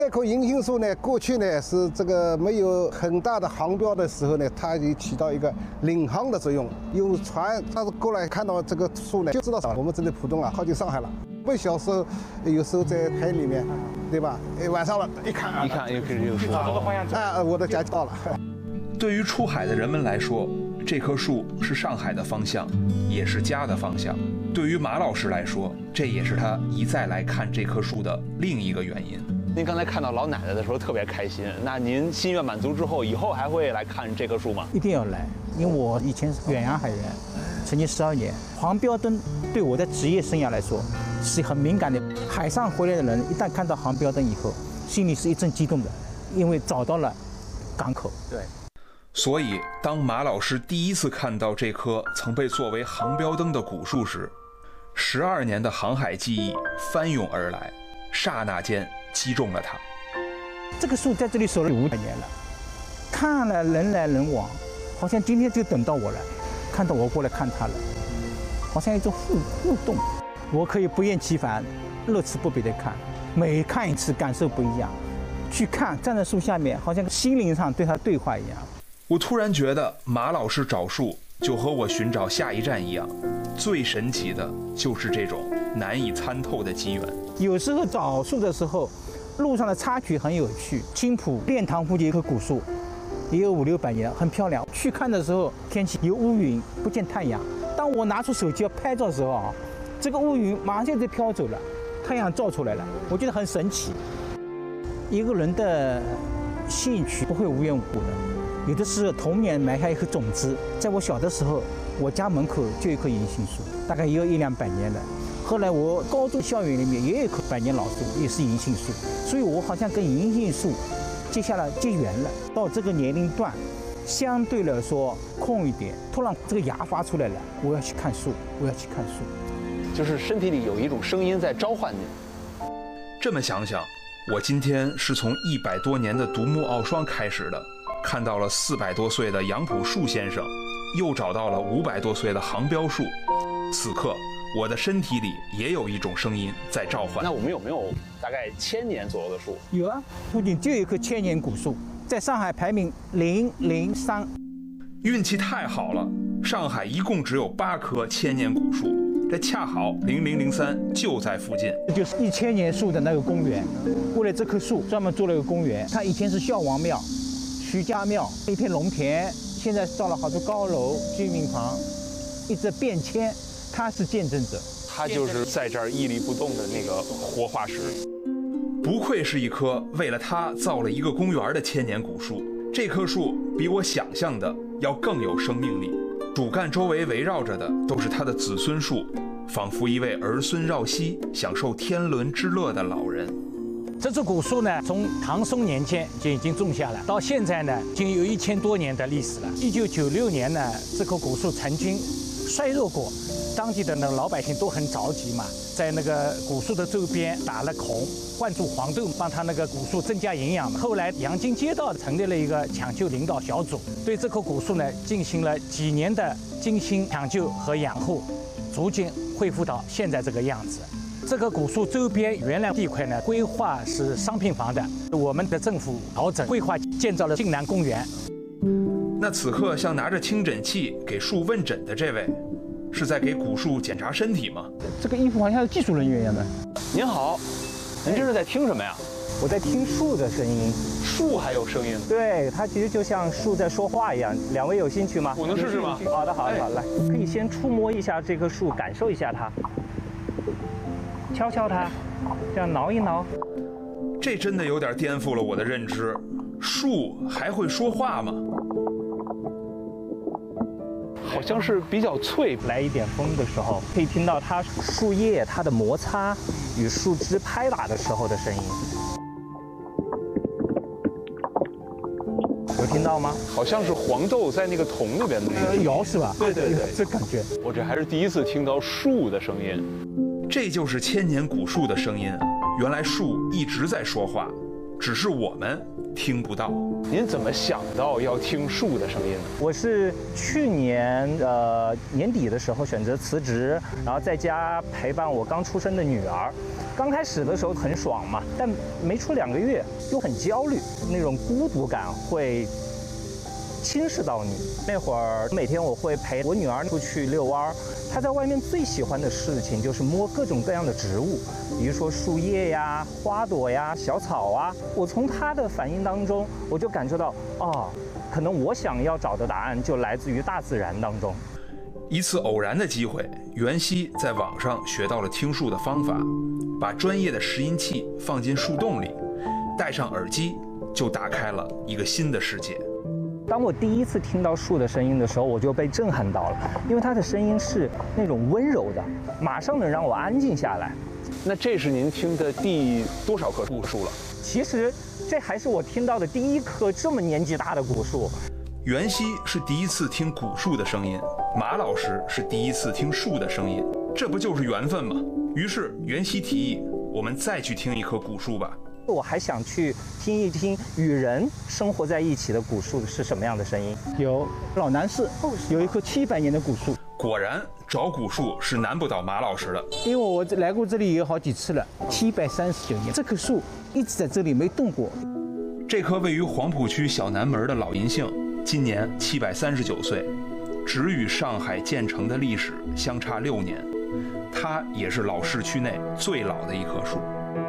这棵银杏树呢，过去呢是这个没有很大的航标的时候呢，它就起到一个领航的作用。有船，它是过来看到这个树呢，就知道我们这里浦东啊靠近上海了。我们小时候有时候在海里面，对吧？晚上了，一看又是这个树， 这个方向啊，我的家到了。 对于出海的人们来说，这棵树是上海的方向，也是家的方向。对于马老师来说，这也是他一再来看这棵树的另一个原因。 您刚才看到老奶奶的时候特别开心，那您心愿满足之后，以后还会来看这棵树吗？ 一定要来，因为我以前是远洋海员，曾经12年。黄标灯对我的职业生涯来说是很敏感的。海上回来的人一旦看到黄标灯以后，心里是一阵激动的，因为找到了港口。 对。 所以，当马老师第一次看到这棵曾被作为航标灯的古树时，12年的航海记忆翻涌而来，刹那间击中了他。 这个树在这里守了500年了，看了人来人往，好像今天就等到我了，看到我过来看它了，好像一种互动。我可以不厌其烦、乐此不疲地看，每看一次感受不一样。去看，站在树下面，好像心灵上对它对话一样。 我突然觉得马老师找树就和我寻找下一站一样，最神奇的就是这种难以参透的机缘。 有时候找树的时候，路上的插曲很有趣。青浦练塘附近一棵古树，也有500、600年，很漂亮。去看的时候，天气有乌云，不见太阳。当我拿出手机要拍照的时候啊，这个乌云马上就飘走了，太阳照出来了，我觉得很神奇。一个人的兴趣不会无缘无故的。有的是童年埋下一颗种子，在我小的时候，我家门口就有一棵银杏树，大概也有100-200年了。后来我高中校园里面也有一棵100年老树，也是银杏树，所以我好像跟银杏树结缘了。到这个年龄段，相对来说空一点，突然这个芽发出来了，我要去看树，我要去看树， 就是身体里有一种声音在召唤你。 这么想想，我今天是从100多年的独木傲霜开始的。看到了400多岁的杨朴树先生，又找到了500多岁的航标树。此刻，我的身体里也有一种声音在召唤。 那我们有没有大概1000年左右的树？ 有啊，附近就有一棵1000年古树，在上海排名003。 运气太好了，上海一共只有8棵1000年古树，这恰好0003就在附近。 这就是1000年树的那个公园，为了这棵树专门做了一个公园。它以前是孝王庙、徐家庙，一片农田，现在造了好多高楼、居民房，一直变迁。他是见证者， 他就是在这儿屹立不动的那个活化石。 不愧是一棵为了他造了一个公园的1000年古树。这棵树比我想象的要更有生命力，主干周围围绕着的都是他的子孙树，仿佛一位儿孙绕膝、享受天伦之乐的老人。 这棵古树呢，从唐宋年间就已经种下了，到现在呢，已经有1000多年的历史了。1996年呢，这棵古树曾经衰弱过，当地的那个老百姓都很着急嘛，在那个古树的周边打了孔，灌注黄豆，帮它那个古树增加营养嘛。后来阳金街道成立了一个抢救领导小组，对这棵古树呢进行了几年的精心抢救和养护，逐渐恢复到现在这个样子。这棵古树周边原来地块呢，规划是商品房的，我们的政府调整规划，建造了晋南公园。 那此刻像拿着听诊器给树问诊的这位，是在给古树检查身体吗？ 这个衣服好像是技术人员一样的。 您好，您这是在听什么呀？ 我在听树的声音。 树还有声音？ 对，它其实就像树在说话一样。2位有兴趣吗？ 我能试试吗？ 好的，好的，好，来，可以先触摸一下这棵树，感受一下它。敲敲它，这样挠一挠。 这真的有点颠覆了我的认知，树还会说话吗？ 好像是比较脆。 来一点风的时候，可以听到它树叶它的摩擦与树枝拍打的时候的声音。有听到吗？ 好像是黄豆在那个桶里边的那个摇是吧？ 对对对， 这感觉。 我这还是第一次听到树的声音。 这就是1000年古树的声音啊！原来树一直在说话， 只是我们听不到。 您怎么想到要听树的声音呢？ 我是去年年底的时候选择辞职，然后在家陪伴我刚出生的女儿。刚开始的时候很爽嘛，但没出2个月又很焦虑，那种孤独感会侵蚀到你。那会儿每天我会陪我女儿出去遛弯，她在外面最喜欢的事情就是摸各种各样的植物，比如说树叶呀、花朵呀、小草啊。我从她的反应当中，我就感受到，可能我想要找的答案就来自于大自然当中。 一次偶然的机会，袁熙在网上学到了听树的方法，把专业的拾音器放进树洞里，戴上耳机，就打开了一个新的世界。 当我第一次听到树的声音的时候，我就被震撼到了，因为它的声音是那种温柔的，马上能让我安静下来。 那这是您听的第多少棵古树了？ 其实这还是我听到的第1棵这么年纪大的古树。 袁熙是第一次听古树的声音，马老师是第一次听树的声音，这不就是缘分吗？于是袁熙提议，我们再去听一棵古树吧。 我还想去听一听与人生活在一起的古树是什么样的声音。 有老南市有一棵700年的古树， 果然找古树是难不倒马老师的， 因为我来过这里也有好几次了。739年，这棵树一直在这里没动过。 这棵位于黄浦区小南门的老银杏，今年739岁，只与上海建成的历史相差6年，它也是老市区内最老的一棵树。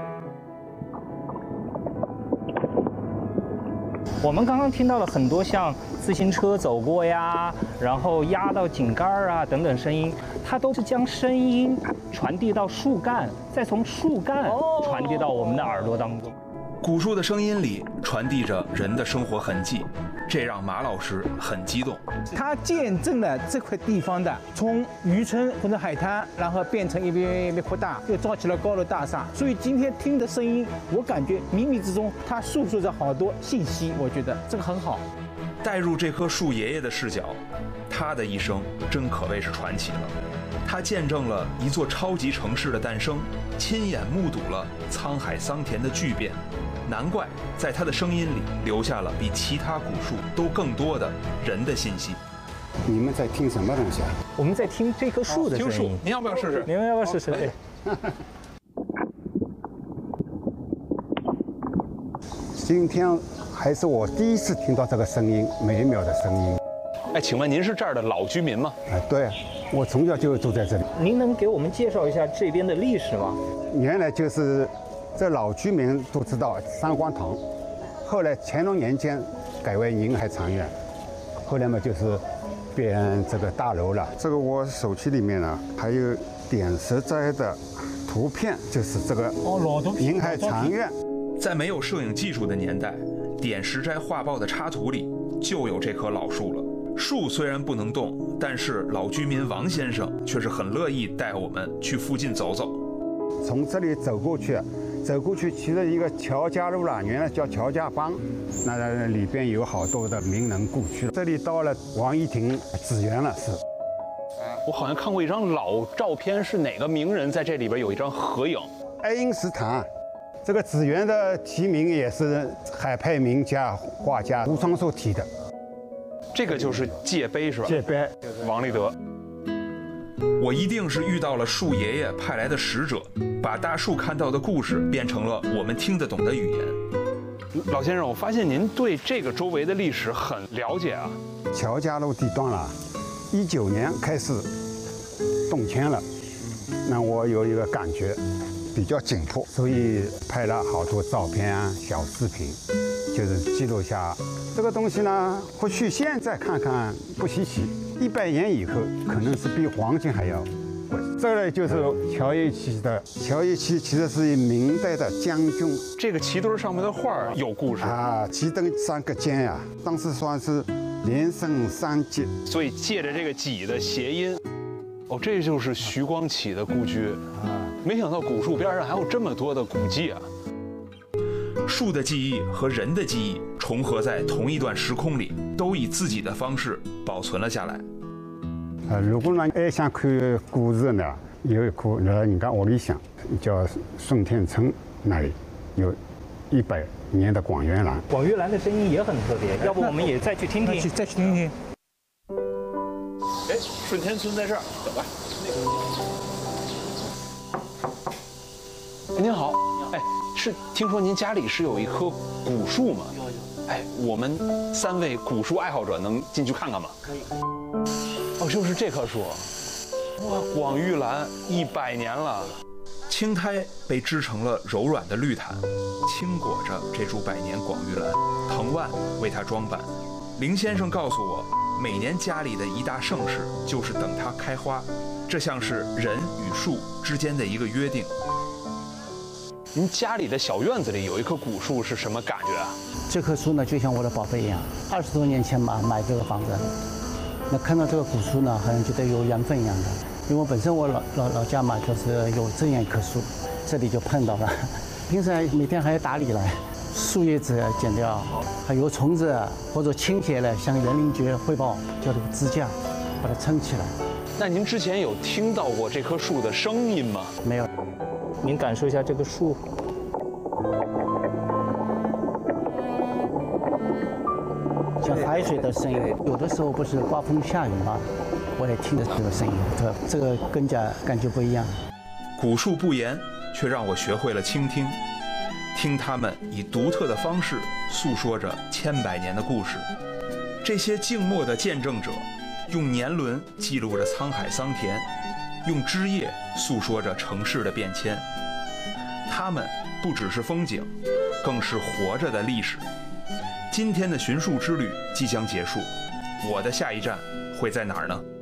我们刚刚听到了很多像自行车走过呀，然后压到井盖啊等等声音，它都是将声音传递到树干，再从树干传递到我们的耳朵当中。 古树的声音里传递着人的生活痕迹，这让马老师很激动。 它见证了这块地方的从渔村或者海滩，然后变成一边扩大，又造起了高楼大厦。所以今天听的声音，我感觉冥冥之中它诉说着好多信息，我觉得这个很好。 带入这棵树爷爷的视角，他的一生真可谓是传奇了。他见证了一座超级城市的诞生，亲眼目睹了沧海桑田的巨变，难怪在他的声音里留下了比其他古树都更多的人的信息。 你们在听什么东西啊？ 我们在听这棵树的声音。 听树，您要不要试试？ 你们要不要试试？对。 今天还是我第一次听到这个声音，美妙的声音。 哎，请问您是这儿的老居民吗？ 对，我从小就住在这里。 您能给我们介绍一下这边的历史吗？ 原来就是这老居民都知道三光堂，后来乾隆年间改为宁海长院，后来嘛就是变这个大楼了。这个我手机里面呢还有点石斋的图片，就是这个宁海长院。 在没有摄影技术的年代，点石斋画报的插图里就有这棵老树了。树虽然不能动，但是老居民王先生却是很乐意带我们去附近走走。 从这里走过去，其实一个乔家路了，原来叫乔家浜，那里边有好多的名人故居。这里到了王一亭紫园了，是。 我好像看过一张老照片，是哪个名人在这里边有一张合影？ 爱因斯坦。这个紫园的题名也是海派名家画家吴双寿题的。 这个就是界碑是吧？ 界碑， 王立德。 我一定是遇到了树爷爷派来的使者，把大树看到的故事变成了我们听得懂的语言。 老先生，我发现您对这个周围的历史很了解啊。 乔家路地段了，19年开始动迁了，那我有一个感觉比较紧迫，所以拍了好多照片啊、小视频，就是记录下这个东西呢。或许现在看看不稀奇，100年以后可能是比黄金还要贵。这个就是乔一旗的，乔一旗其实是明代的将军。 这个旗墩上面的画有故事啊，旗墩3个尖呀，当时算是连升3级， 所以借着这个几的谐音。哦，这就是徐光启的故居啊！没想到古树边上还有这么多的古迹啊！ 树的记忆和人的记忆重合在同一段时空里，都以自己的方式保存了下来。 如果呢还想看故事呢，有一棵人家屋里乡叫顺天村那里有100 年的广元兰。 广玉兰的声音也很特别，要不我们也再去听听？ 再去听听。 哎，顺天村在这儿，走吧。您好，哎，是听说您家里是有一棵古树吗？有。哎，我们3位古树爱好者能进去看看吗？可以。哦，就是这棵树。哇，广玉兰100年了。 青苔被织成了柔软的绿毯，轻裹着这株100年广玉兰，藤蔓为它装扮。林先生告诉我，每年家里的一大盛事就是等它开花，这像是人与树之间的一个约定。 您家里的小院子里有一棵古树是什么感觉啊？ 这棵树呢，就像我的宝贝一样。20多年前嘛，买这个房子，那看到这个古树呢，好像觉得有缘分一样的。因为本身我老家嘛，就是有这样一棵树，这里就碰到了。平时每天还要打理来，树叶子剪掉，还有虫子或者倾斜了，向园林局汇报，叫这个支架把它撑起来。 那您之前有听到过这棵树的声音吗？ 没有。 您感受一下这个树。 像海水的声音，有的时候不是刮风下雨吗？我也听着这个声音，这个更加感觉不一样。 古树不言，却让我学会了倾听，听他们以独特的方式诉说着千百年的故事。这些静默的见证者，用年轮记录着沧海桑田，用枝叶诉说着城市的变迁。他们不只是风景，更是活着的历史。今天的寻树之旅即将结束，我的下一站会在哪儿呢？